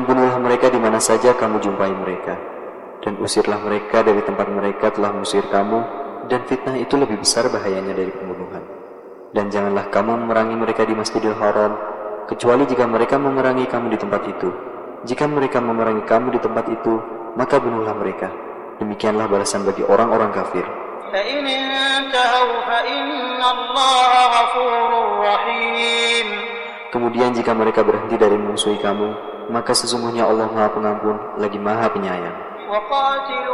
Dan bunuhlah mereka di mana saja kamu jumpai mereka, dan usirlah mereka dari tempat mereka telah mengusir kamu, dan fitnah itu lebih besar bahayanya dari pembunuhan. Dan janganlah kamu memerangi mereka di Masjidil Haram, kecuali jika mereka memerangi kamu di tempat itu. Jika mereka memerangi kamu di tempat itu, maka bunuhlah mereka. Demikianlah balasan bagi orang-orang kafir. فَإِنِ انْتَهَوْا فَإِنَّ اللَّهَ غَفُورٌ رَحِيمٌ. Kemudian jika mereka berhenti dari memusuhi kamu, maka sesungguhnya Allah Maha Pengampun lagi Maha Penyayang.